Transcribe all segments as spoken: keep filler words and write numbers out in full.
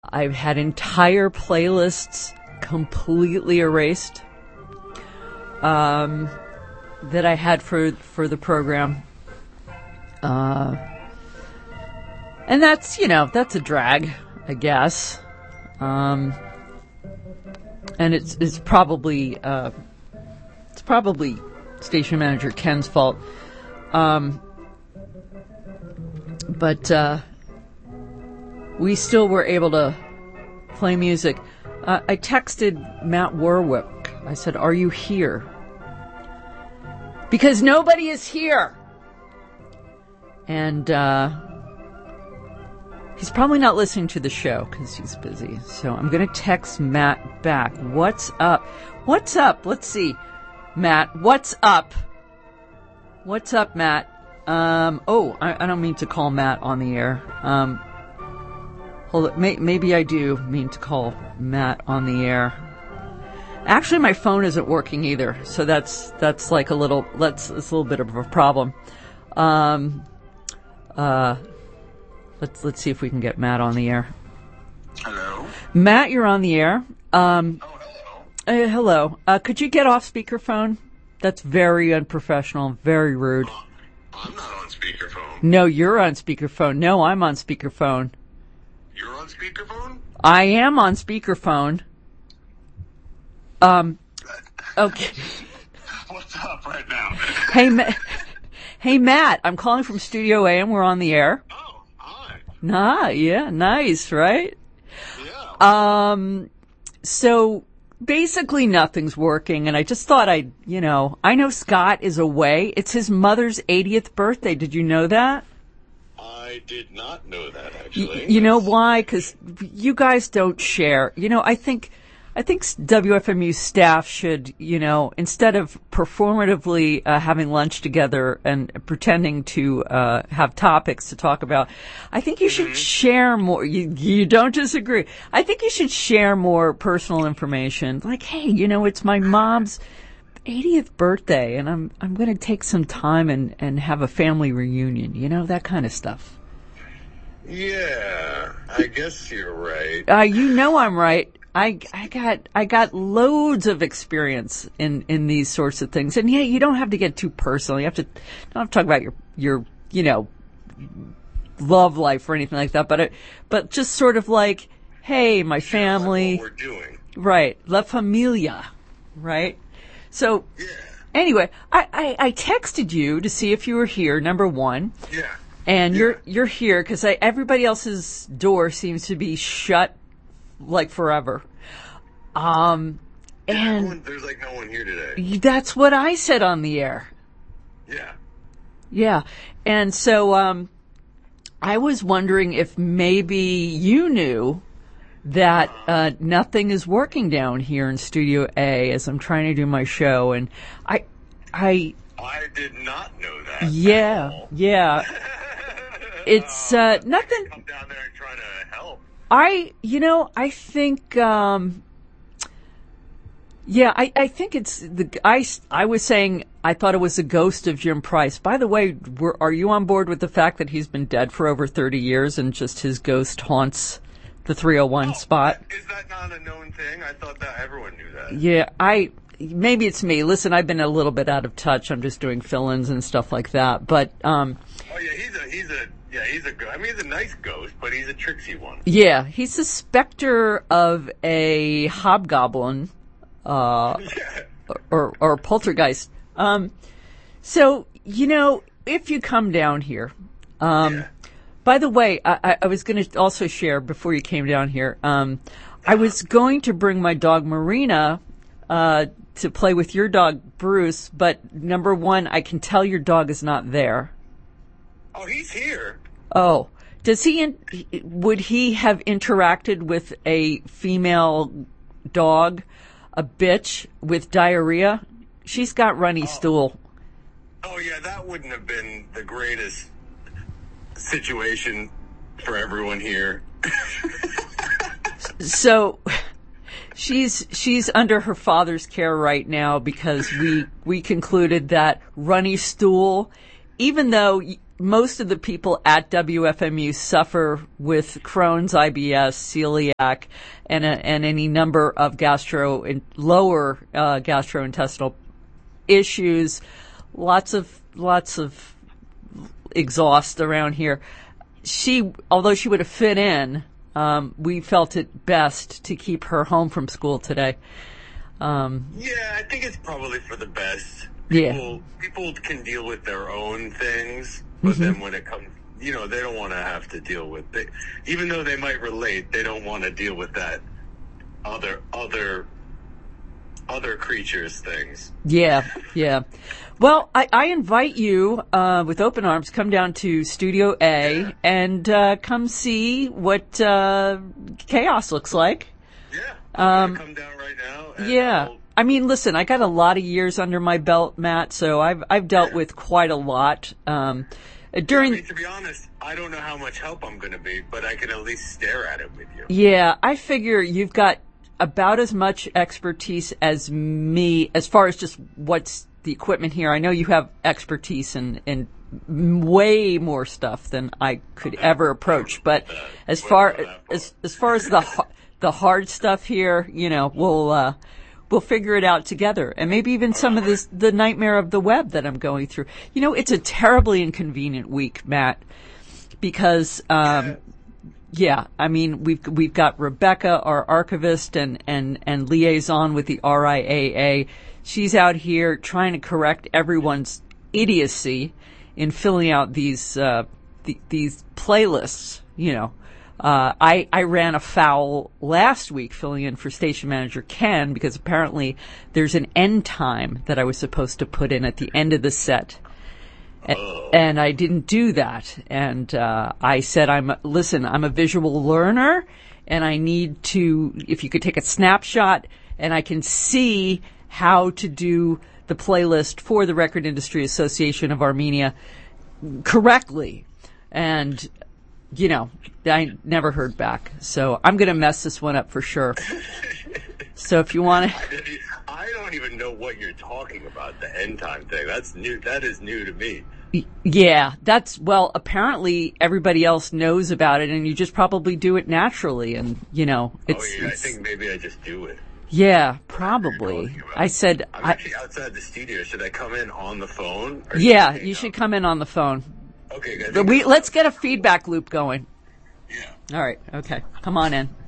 I've had entire playlists completely erased um, that I had for for the program. Uh, and that's, you know, that's a drag, I guess. Um, and it's it's probably uh, it's probably station manager Ken's fault. Um, but uh, we still were able to play music. Uh, I texted Matt Warwick. I said, "Are you here?" Because nobody is here. And uh, he's probably not listening to the show because he's busy. So I'm going to text Matt back. What's up? What's up? Let's see. Matt, what's up? What's up, Matt? Um, oh, I, I don't mean to call Matt on the air. Um, hold it. May, maybe I do mean to call Matt on the air. Actually, my phone isn't working either, so that's that's like a little let's it's a little bit of a problem. Um, uh, let's let's see if we can get Matt on the air. Hello, Matt, you're on the air. Um, oh hello. Uh, hello. Uh, could you get off speakerphone? That's very unprofessional, very rude. I'm not on speakerphone. No, you're on speakerphone. No, I'm on speakerphone. You're on speakerphone? I am on speakerphone. Um, okay. What's up right now? Hey, Ma- hey, Matt, I'm calling from Studio A and we're on the air. Oh, hi. Nah, yeah, nice, right? Yeah. Um, so basically nothing's working and I just thought I'd, you know, I know Scott is away. It's his mother's eightieth birthday. Did you know that? I did not know that, actually. Y- you know why? Because you guys don't share. You know, I think... I think W F M U staff should, you know, instead of performatively uh, having lunch together and pretending to uh, have topics to talk about, I think you should mm-hmm. share more. You, you don't disagree. I think you should share more personal information. Like, hey, you know, it's my mom's eightieth birthday, and I'm I'm going to take some time and, and have a family reunion. You know, that kind of stuff. Yeah, I guess you're right. Uh, you know I'm right. I, I got I got loads of experience in, in these sorts of things, and yeah, you don't have to get too personal. You have to don't have to talk about your your you know love life or anything like that, but it, but just sort of like, hey, my family, like what we're doing, right? La familia, right? So yeah. Anyway, I, I, I texted you to see if you were here. Number one, yeah, and yeah. you're you're here because everybody else's door seems to be shut. Like forever. Um, and no one, there's like no one here today. That's what I said on the air. Yeah. Yeah. And so, um, I was wondering if maybe you knew that, uh, nothing is working down here in Studio A as I'm trying to do my show. And I, I, I did not know that. Yeah. Yeah. It's, uh, nothing. Come down there and try to help. I, you know, I think, um, yeah, I, I think it's the, I, I was saying I thought it was the ghost of Jim Price. By the way, were, are you on board with the fact that he's been dead for over thirty years and just his ghost haunts the three oh one oh, spot? Is that not a known thing? I thought that everyone knew that. Yeah, I, maybe it's me. Listen, I've been a little bit out of touch. I'm just doing fill-ins and stuff like that. But, um. Oh, yeah, he's a, he's a, Yeah, he's a go- I mean, he's a nice ghost, but he's a tricksy one. Yeah, he's the specter of a hobgoblin, uh, yeah. or, or poltergeist. Um, so, you know, if you come down here, um, yeah. by the way, I, I was going to also share before you came down here, um, I was going to bring my dog Marina, uh, to play with your dog Bruce, but number one, I can tell your dog is not there. Oh, he's here. Oh, does he, in, would he have interacted with a female dog, a bitch with diarrhea? She's got runny oh. stool. Oh, yeah, that wouldn't have been the greatest situation for everyone here. So, she's, she's under her father's care right now because we, we concluded that runny stool, even though most of the people at W F M U suffer with Crohn's, I B S, celiac, and a, and any number of gastro and lower uh, gastrointestinal issues. Lots of lots of exhaust around here. She, although she would have fit in, um, we felt it best to keep her home from school today. Um, yeah, I think it's probably for the best. Yeah. People, people can deal with their own things, but mm-hmm. then when it comes, you know, they don't want to have to deal with it. Even though they might relate, they don't want to deal with that other, other, other creatures' things. Yeah, yeah. Well, I, I invite you, uh, with open arms, come down to Studio A yeah. and, uh, come see what, uh, chaos looks like. Yeah. I'm um, gonna come down right now. And yeah. I'll I mean, listen, I got a lot of years under my belt, Matt, so I've, I've dealt with quite a lot. Um, during, I mean, to be honest, I don't know how much help I'm going to be, but I can at least stare at it with you. Yeah, I figure you've got about as much expertise as me as far as just what's the equipment here. I know you have expertise in, in way more stuff than I could okay. ever approach, but as far as as far as the the hard stuff here, you know, we'll uh, we'll figure it out together, and maybe even some of this the nightmare of the web that I'm going through. You know, it's a terribly inconvenient week, Matt, because um, yeah, I mean we've we've got Rebecca, our archivist and and and liaison with the R I A A. She's out here trying to correct everyone's idiocy in filling out these uh, the, these playlists. You know, uh, I I ran afoul last week filling in for station manager Ken because apparently there's an end time that I was supposed to put in at the end of the set, and, and I didn't do that. And uh, I said, "I'm listen, I'm a visual learner, and I need to. If you could take a snapshot, and I can see how to do the playlist for the Record Industry Association of Armenia correctly." And, you know, I never heard back. So I'm going to mess this one up for sure. So if you want to... I don't even know what you're talking about, the end time thing. That's new. That is new to me. Yeah, that's, well, apparently everybody else knows about it, and you just probably do it naturally. And, you know, it's... Oh, yeah, it's, I think maybe I just do it. Yeah, probably. I said... I'm actually I, outside the studio. Should I come in on the phone? Or yeah, you should come in on the phone. Okay, guys. But we, let's get a feedback loop going. Yeah. All right, okay. Come on in.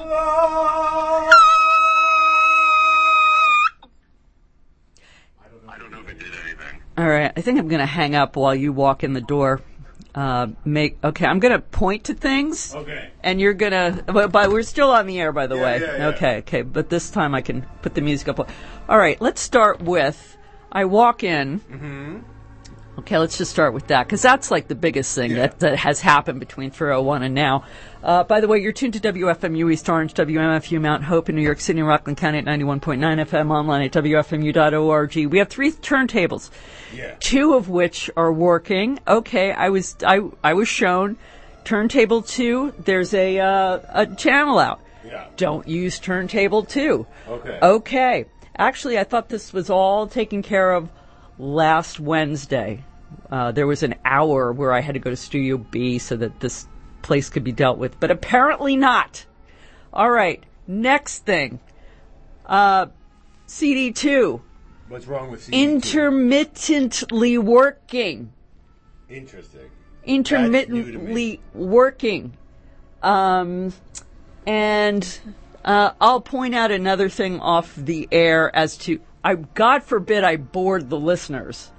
I don't know if it did anything. All right, I think I'm going to hang up while you walk in the door. Uh, make okay. I'm gonna point to things. Okay. And you're gonna. But, but we're still on the air, by the yeah, way. Yeah, yeah. Okay. Okay. But this time I can put the music up. All right. Let's start with. I walk in. Mm-hmm. Okay. Let's just start with that because that's like the biggest thing yeah. that that has happened between three oh one and now. Uh, by the way, you're tuned to W F M U East Orange, W M F U Mount Hope in New York City, and Rockland County at ninety-one point nine F M, online at W F M U dot org. We have three turntables, yeah. two of which are working. Okay, I was I I was shown turntable two. There's a uh, a channel out. Yeah. Don't use turntable two. Okay. Okay. Actually, I thought this was all taken care of last Wednesday. Uh, there was an hour where I had to go to Studio B so that this place could be dealt with, but apparently not. All right, next thing. Uh, C D two. What's wrong with C D two? Intermittently working. Interesting. Intermittently working. Um, and uh, I'll point out another thing off the air as to, I God forbid I bored the listeners.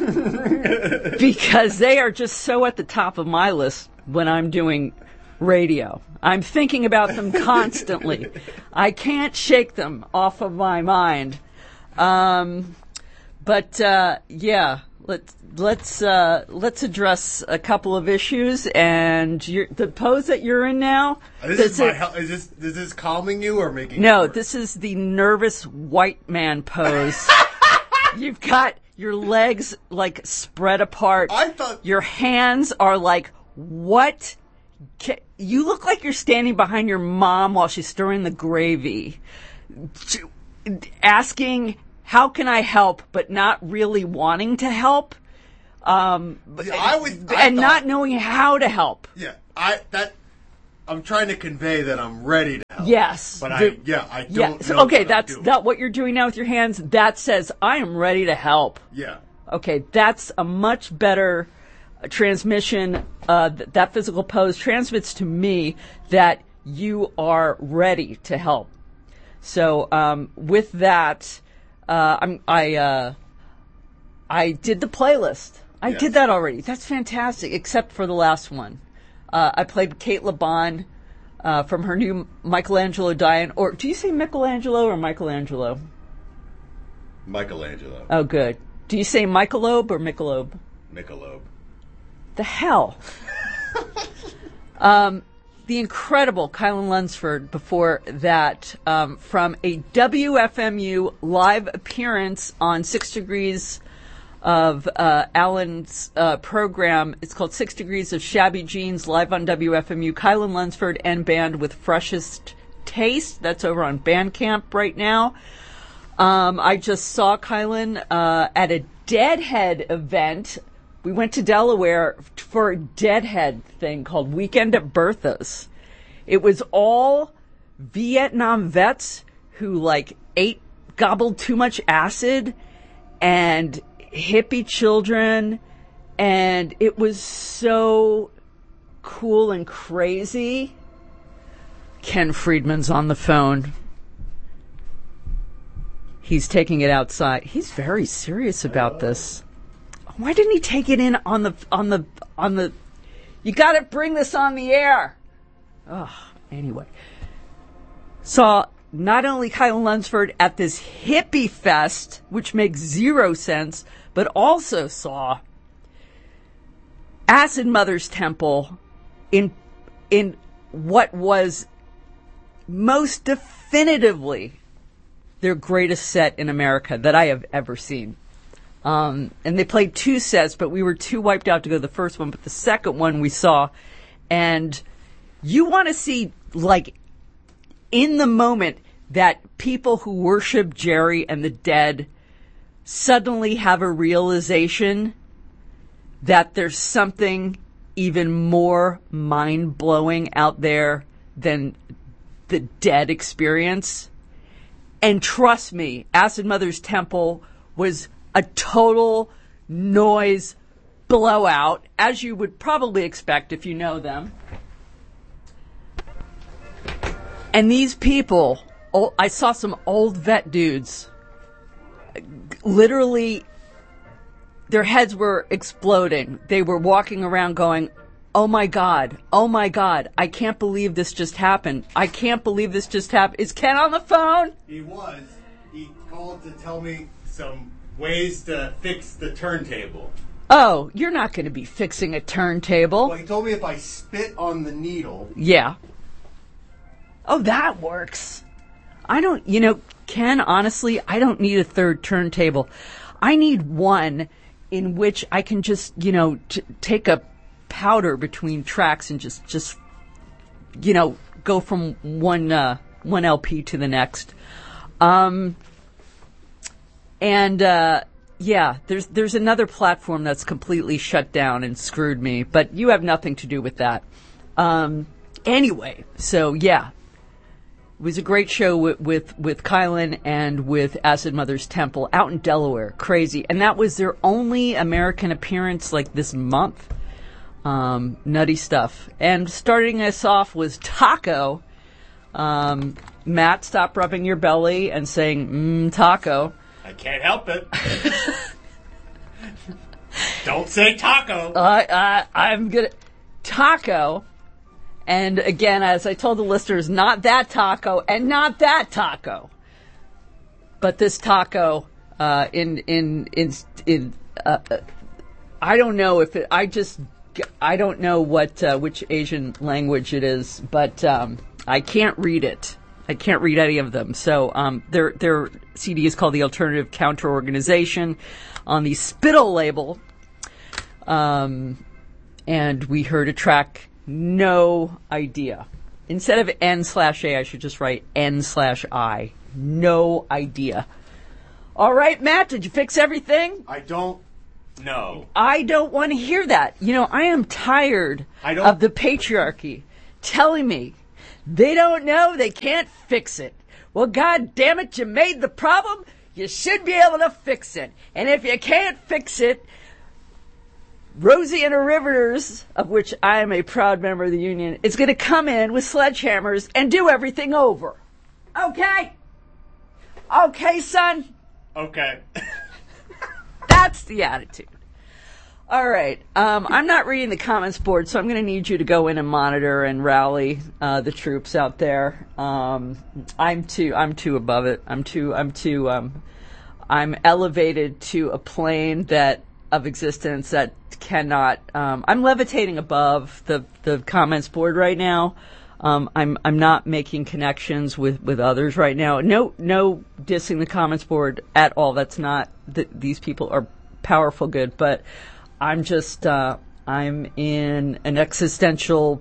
Because they are just so at the top of my list when I'm doing radio. I'm thinking about them constantly. I can't shake them off of my mind. Um, but uh, yeah, let's let's uh, let's address a couple of issues. And you're, the pose that you're in now. This is, my, it, is this is this calming you or making? No, you this is the nervous white man pose. You've got your legs like spread apart. I thought your hands are like, what? You look like you're standing behind your mom while she's stirring the gravy, asking, how can I help, but not really wanting to help. Um, See, I was, I and thought, not knowing how to help. Yeah, I that I'm trying to convey that I'm ready to help. Yes, but the, I yeah I don't. Yeah. know So, okay, what that's I'm doing. that. What you're doing now with your hands, that says I am ready to help. Yeah. Okay, that's a much better transmission. Uh, th- that physical pose transmits to me that you are ready to help. So um, with that, uh, I'm, I uh, I did the playlist. I Yes. did that already. That's fantastic, except for the last one. Uh, I played Kate LeBon uh, from her new Michelangelo Diane. Or do you say Michelangelo or Michelangelo? Michelangelo. Oh, good. Do you say Michelob or Michelob? Michelob. The hell? um, the incredible Kylan Lunsford before that um, from a W F M U live appearance on Six Degrees of uh, Alan's uh, program. It's called Six Degrees of Shabby Jeans, live on W F M U. Kylan Lunsford and band with Freshest Taste. That's over on Bandcamp right now. Um, I just saw Kylan uh, at a Deadhead event. We went to Delaware for a Deadhead thing called Weekend at Bertha's. It was all Vietnam vets who like ate, gobbled too much acid, and hippie children, and it was so cool and crazy. Ken Friedman's on the phone. He's taking it outside. He's very serious about this. Why didn't he take it in on the on the on the? You got to bring this on the air. Oh, anyway. Saw not only Kylan Lunsford at this hippie fest, which makes zero sense, but also saw Acid Mother's Temple in in what was most definitively their greatest set in America that I have ever seen. Um, and they played two sets, but we were too wiped out to go to the first one. But the second one we saw, and you want to see, like, in the moment that people who worship Jerry and the Dead suddenly have a realization that there's something even more mind-blowing out there than the Dead experience. And trust me, Acid Mother's Temple was a total noise blowout, as you would probably expect if you know them. And these people, oh, I saw some old vet dudes, literally, their heads were exploding. They were walking around going, oh my God, oh my God, I can't believe this just happened. I can't believe this just happened. Is Ken on the phone? He was. He called to tell me some ways to fix the turntable. Oh, you're not going to be fixing a turntable. Well, he told me if I spit on the needle. Yeah. Oh, that works. I don't, you know, Ken, honestly, I don't need a third turntable. I need one in which I can just, you know, t- take a powder between tracks and just, just, you know, go from one, uh, one L P to the next. Um, and, uh, yeah, there's, there's another platform that's completely shut down and screwed me, but you have nothing to do with that. Um, anyway, so yeah, it was a great show with, with, with Kylan and with Acid Mother's Temple out in Delaware. Crazy. And that was their only American appearance like this month. Um, nutty stuff. And starting us off was Taco. Um, Matt, stop rubbing your belly and saying, mmm, taco. I can't help it. Don't say taco. Uh, uh, I'm gonna... Taco. And again, as I told the listeners, not that taco and not that taco. But this taco, uh, in, in, in, in, uh, uh, I don't know if it, I just, I don't know what, uh, which Asian language it is, but, um, I can't read it. I can't read any of them. So, um, their, their C D is called The Alternative Counter Organization on the Spittle label. Um, and we heard a track, No Idea. Instead of N slash A, I should just write N slash I. No idea. All right, Matt, did you fix everything? I don't No. I don't want to hear that. You know, I am tired I don't- of the patriarchy telling me they don't know, they can't fix it. Well, God damn it, you made the problem, you should be able to fix it. And if you can't fix it, Rosie and her Riveters, of which I am a proud member of the union, is going to come in with sledgehammers and do everything over. Okay? Okay, son? Okay. That's the attitude. All right. Um, I'm not reading the comments board, so I'm going to need you to go in and monitor and rally uh, the troops out there. Um, I'm too. I'm too above it. I'm too. I'm too. Um, I'm elevated to a plane that of existence that cannot. Um, I'm levitating above the the comments board right now. Um, I'm I'm not making connections with, with others right now. No no dissing the comments board at all. That's not. The, these people are powerful, good, but I'm just uh, I'm in an existential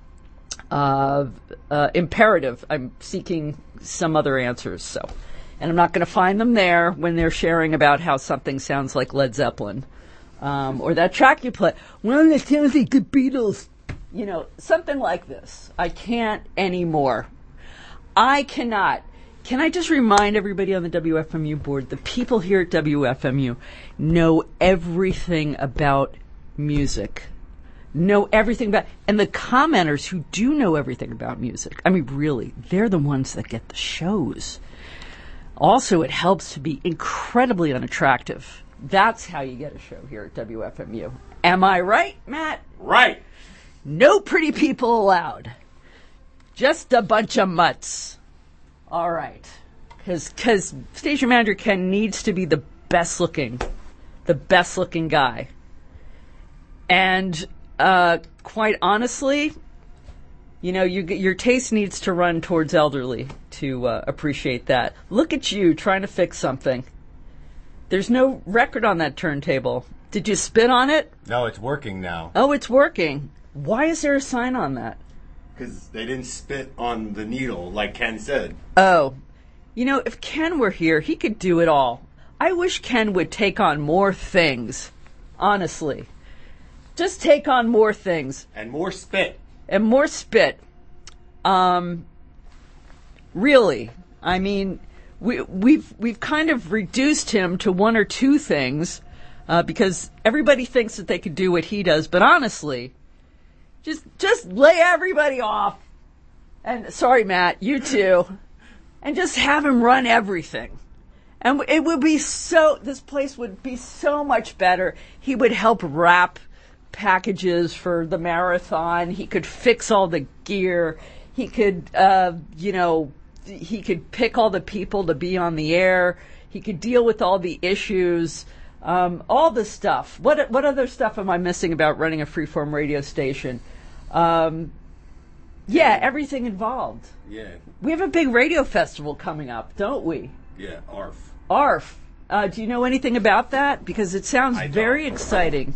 uh, uh, imperative. I'm seeking some other answers. So, and I'm not going to find them there when they're sharing about how something sounds like Led Zeppelin um, or that track you play. Well, it sounds like the Beatles. You know, something like this. I can't anymore. I cannot. Can I just remind everybody on the W F M U board, the people here at W F M U know everything about music. Know everything about, and the commenters who do know everything about music, I mean, really, they're the ones that get the shows. Also, it helps to be incredibly unattractive. That's how you get a show here at W F M U. Am I right, Matt? Right. No pretty people allowed. Just a bunch of mutts. All right. Because station manager Ken needs to be the best looking, the best looking guy. And uh, quite honestly, you know, you, your taste needs to run towards elderly to uh, appreciate that. Look at you trying to fix something. There's no record on that turntable. Did you spit on it? No, it's working now. Oh, it's working. Why is there a sign on that? Because they didn't spit on the needle, like Ken said. Oh. You know, if Ken were here, he could do it all. I wish Ken would take on more things. Honestly. Just take on more things. And more spit. And more spit. Um, really. I mean, we, we've, we've kind of reduced him to one or two things uh, because everybody thinks that they could do what he does. But honestly, Just just lay everybody off. And sorry, Matt, you too. And just have him run everything. And it would be so, this place would be so much better. He would help wrap packages for the marathon. He could fix all the gear. He could, uh, you know, he could pick all the people to be on the air. He could deal with all the issues. Um, all the stuff. What what other stuff am I missing about running a freeform radio station? Um, yeah, everything involved. Yeah. We have a big radio festival coming up, don't we? Yeah, A R F. A R F. Uh, do you know anything about that? Because it sounds I very don't. exciting.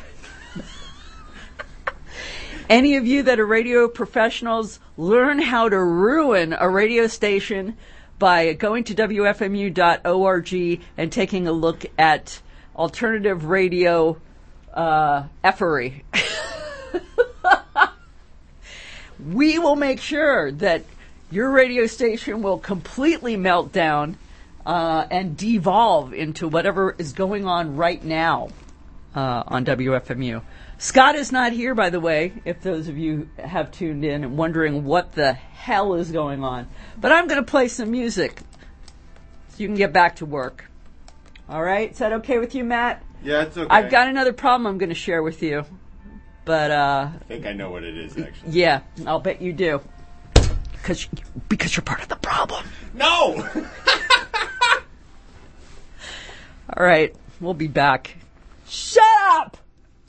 Any of you that are radio professionals, learn how to ruin a radio station by going to W F M U dot org and taking a look at alternative radio uh, effery. We will make sure that your radio station will completely melt down uh, and devolve into whatever is going on right now uh, on W F M U. Scott is not here, by the way, if those of you have tuned in and wondering what the hell is going on. But I'm going to play some music so you can get back to work. All right? Is that okay with you, Matt? Yeah, it's okay. I've got another problem I'm going to share with you. But, uh... I think I know what it is, actually. yeah, I'll bet you do. Because because you're part of the problem. No! All right, we'll be back. Shut up!